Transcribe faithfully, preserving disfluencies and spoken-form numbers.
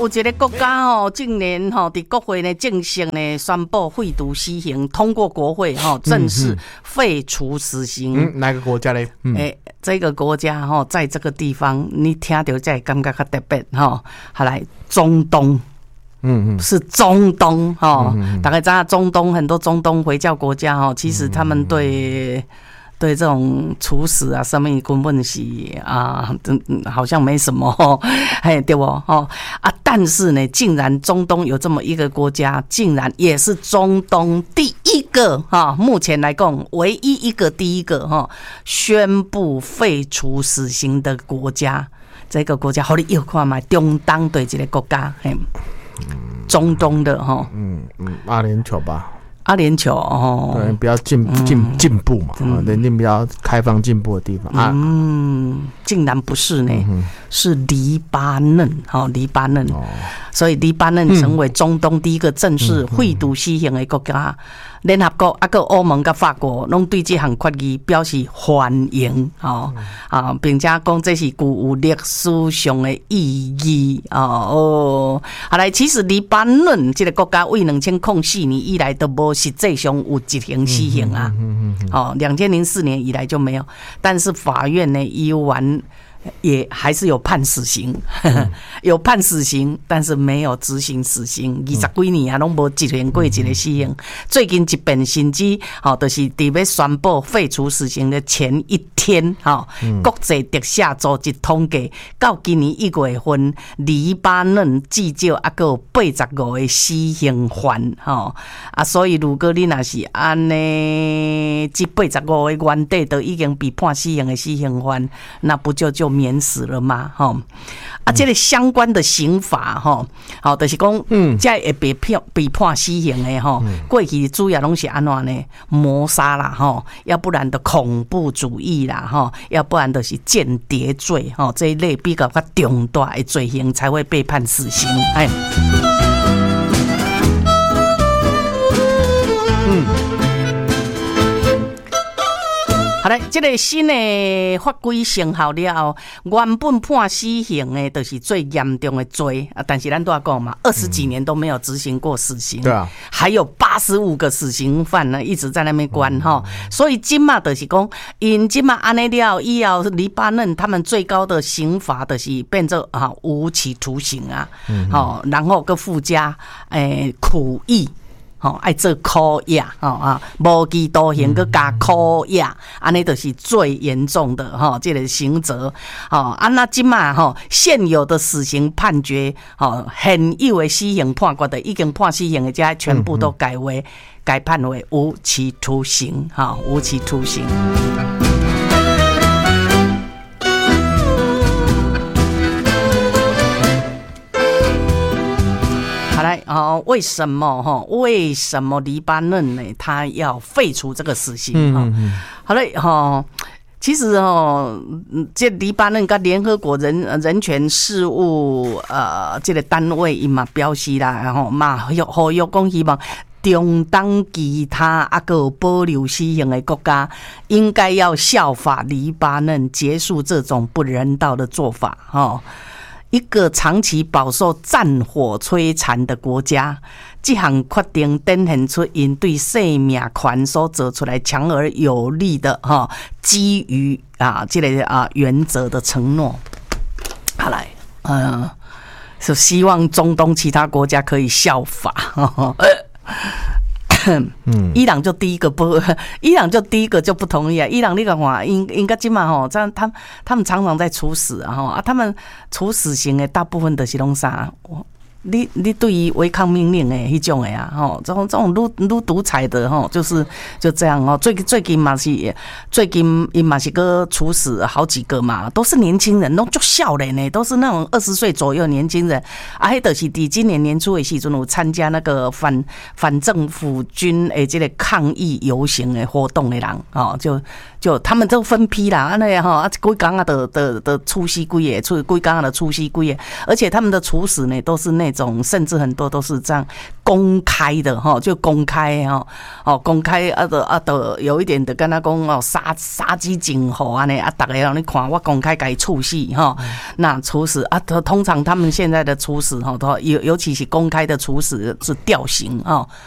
有一个国家吼，近年吼伫国会呢正式呢宣布废除死刑，通过国会吼正式废除死刑。 嗯，哪个国家嘞？嗯， 诶、欸，这个国家吼，在这个地方你听到才会感觉较特别吼。好来，中东。嗯嗯，是中东哈，嗯嗯大概知道中东很多中东回教国家哈，其实他们对、嗯、对这种处死啊什么根本是啊，好像没什么哈，嘿对不哈啊？但是呢，竟然中东有这么一个国家，竟然也是中东第一个哈，目前来讲唯一一个第一个哈宣布废除死刑的国家。这个国家，好你又看嘛，中东对这个国家嘿。中东的哈，嗯嗯，阿联酋吧， 阿联酋哦， 对，比较进进进步嘛，嗯，人家比较开放进步的地方啊， 嗯，竟然不是呢，嗯、是黎巴嫩，哈，黎巴嫩，哦、所以黎巴嫩成为中东第一个正式废除死刑的国家。联合国啊，个欧盟甲法国拢对这项决议表示欢迎哦啊，并且讲这是具有历史上的意义哦哦。好来，其实黎巴嫩这个国家为两千零四年以来都无实际上有执行死刑啊，哦，两千零四年以来就没有，但是法院呢依完。也还是有判死刑，有判死刑，但是没有执行死刑。二十几年啊，拢无执行过一个死刑。最近一遍甚至，吼，就是伫要宣布废除死刑的前一天，吼，国际特赦组织统计，到今年一月份，黎巴嫩至少还有八十五个死刑犯，吼啊，所以如果你若是安尼，这八十五个原底都已经被判死刑的死刑犯，那不就就免死了吗？哈啊，这个相关的刑法哈，好，就是讲，嗯，这会被判被判死刑的哈，过去主要拢是安怎呢？谋杀啦，哈，要不然的恐怖主义啦，哈，要不然就是间谍罪，哈，这一类比较较重大的罪行才会被判死刑，哎，嗯。好嘞，这个新的法规生效了后，原本判死刑的，就是最严重的罪啊。但是咱都要讲嘛，二十几年都没有执行过死刑，对啊，还有八十五个死刑犯呢，一直在那边关哈、嗯。所以今嘛就是讲，因今嘛安尼了以后，黎巴嫩他们最高的刑罚就是变成啊无期徒刑啊，好、嗯，然后个附加诶苦役。吼，爱做苦役，吼啊，无期徒刑佮加苦役，安尼就是最严重的吼，这个刑责，吼啊那即马吼现有的死刑判决，吼现有的死刑判决的已经判死刑的，这全部都改为改判为无期徒刑，吼无期徒刑。来哦，为什么哈？为什么黎巴嫩呢？他要废除这个死刑？嗯嗯好嘞哈，其实哦，这黎巴嫩跟联合国人人权事务呃这个单位伊嘛表示啦，然后嘛呼吁讲希望中东其他啊个保留死刑的国家，应该要效法黎巴嫩，结束这种不人道的做法哈。一个长期饱受战火摧残的国家，这项决定展现出因对生命权所做出来强而有力的哈，基于啊这个啊原则的承诺。好来，嗯，是希望中东其他国家可以效法。嗯，伊朗就第一个不，伊朗就第一个就不同意啊。伊朗那个话，应应该今嘛吼，这样他他们常常在处死啊哈啊，他们处死刑的大部分都是拢啥？你你对于违抗命令的迄种的啊，吼，这种这种愈愈独裁的吼，就是就这样哦。最最近嘛是最近伊嘛是个处死好几个嘛，都是年轻人，都足少年呢，都是那种二十岁左右年轻人。啊，迄就是伫今年年初的时阵有参加那个反反政府军的这个抗议游行的活动的人，哦，就就他们都分批啦，安尼吼，啊，几工啊的的的处死几个，处几工啊的处死几个，而且他们的处死呢都是那种，甚至很多都是这样公开的哈，就公开哈，哦，公开啊的啊的，有一点的跟他讲哦，杀杀鸡儆猴啊呢啊，大家让你看我公开给处死哈。那处死啊，通常他们现在的处死哈，都尤尤其是公开的处死是吊刑啊。